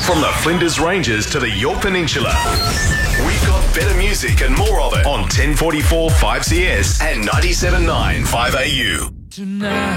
From the Flinders Ranges to the Yorke Peninsula, we've got better music and more of it on 1044 5CS and 97.9 5AU. Tonight